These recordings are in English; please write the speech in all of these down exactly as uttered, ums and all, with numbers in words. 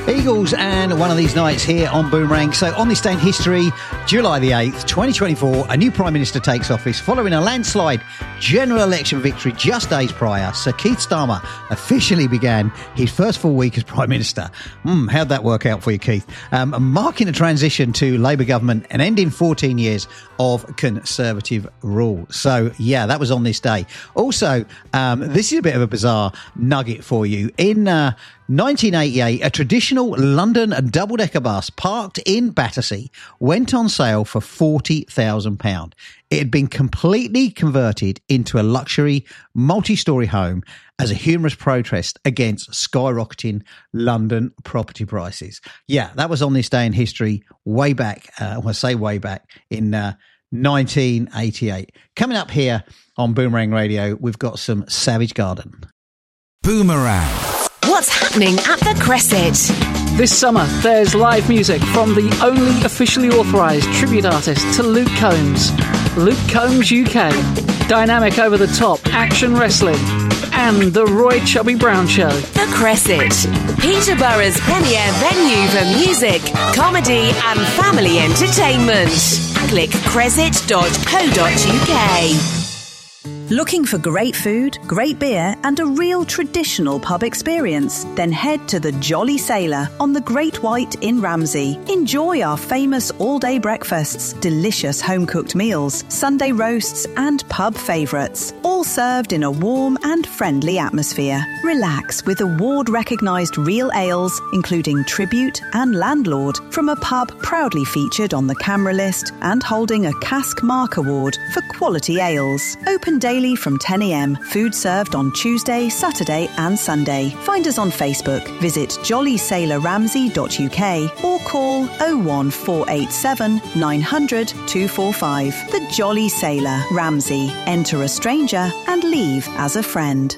Eagles and One of These Nights here on Boomerang. So on this day in history, July the eighth, twenty twenty-four, a new Prime Minister takes office following a landslide general election victory just days prior. Sir Keith Starmer officially began his first full week as Prime Minister. Hmm, how'd that work out for you, Keith? Um, marking a transition to Labour government and ending fourteen years of Conservative rule. So, yeah, that was on this day. Also, um, this is a bit of a bizarre nugget for you. In uh, nineteen eighty-eight, a traditional London double-decker bus parked in Battersea went on sale for forty thousand pounds. It had been completely converted into a luxury multi-storey home as a humorous protest against skyrocketing London property prices. Yeah, that was on this day in history way back, uh, I say way back, in uh, nineteen eighty-eight. Coming up here on Boomerang Radio, we've got some Savage Garden. Boomerang. What's happening at the Cresset? This summer, there's live music from the only officially authorised tribute artist to Luke Combs, Luke Combs U K, dynamic over-the-top action wrestling, and the Roy Chubby Brown Show. The Cresset, Peterborough's premier venue for music, comedy and family entertainment. Click cresset dot co dot uk. Looking for great food, great beer and a real traditional pub experience? Then head to the Jolly Sailor on the Great White in Ramsey. Enjoy our famous all-day breakfasts, delicious home-cooked meals, Sunday roasts and pub favourites, all served in a warm and friendly atmosphere. Relax with award-recognised real ales, including Tribute and Landlord, from a pub proudly featured on the camera list and holding a Cask Mark Award for quality ales. Open daily from ten a.m. Food served on Tuesday, Saturday and Sunday. Find us on Facebook. Visit jolly sailor ramsey dot u k or call oh one four eight seven nine hundred two four five. The Jolly Sailor, Ramsey. Enter a stranger and leave as a friend.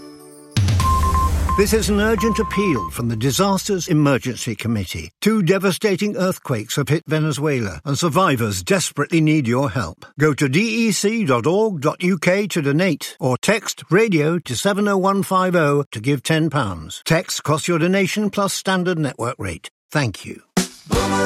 This is an urgent appeal from the Disasters Emergency Committee. Two devastating earthquakes have hit Venezuela, and survivors desperately need your help. Go to d e c dot org dot u k to donate, or text radio to seven oh one five oh to give ten pounds. Text costs your donation plus standard network rate. Thank you.